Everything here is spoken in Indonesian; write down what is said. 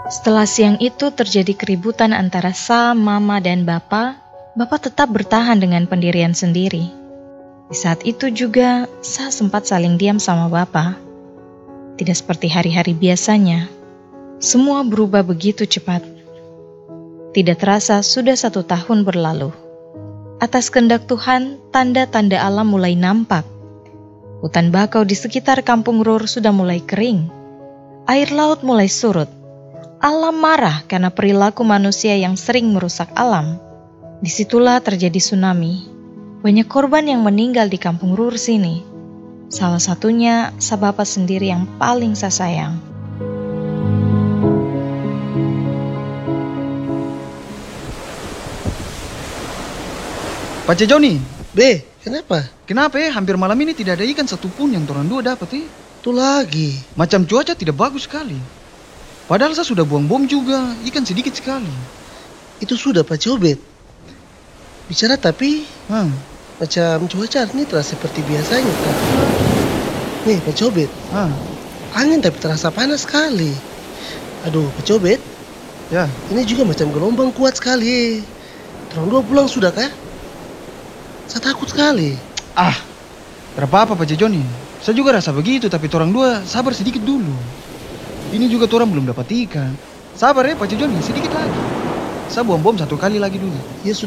Setelah siang itu terjadi keributan antara Sa, Mama, dan Bapak tetap bertahan dengan pendirian sendiri. Di saat itu juga, Sa sempat saling diam sama Bapak. Tidak seperti hari-hari biasanya. Semua berubah begitu cepat. Tidak terasa sudah 1 tahun berlalu. Atas kehendak Tuhan, tanda-tanda alam mulai nampak. Hutan bakau di sekitar kampung Rur sudah mulai kering. Air laut mulai surut. Alam marah karena perilaku manusia yang sering merusak alam. Disitulah terjadi tsunami. Banyak korban yang meninggal di kampung Rur sini. Salah satunya Sa Bapak sendiri yang paling saya sayang. Pak Joni, Be, kenapa? kenapa ya hampir malam ini tidak ada ikan satupun yang torang dua dapat ya? Itu lagi. Macam cuaca tidak bagus sekali. Padahal saya sudah buang bom juga, ikan sedikit sekali. Itu sudah Pak Cobet. Bicara tapi macam cuaca hari ini terasa seperti biasanya Kak. Nih Pak Cobet, angin tapi terasa panas sekali. Aduh Pak Cobet, Ya, ini juga macam gelombang kuat sekali. Terang 2 pulang sudah kah? Saya takut sekali. tidak apa-apa Pak Joni. Saya juga rasa begitu, tapi torang dua sabar sedikit dulu. Ini juga torang belum dapat ikan. Sabar ya Pak Joni, sedikit lagi. Saya buang bom 1 kali lagi dulu. Ya sudah.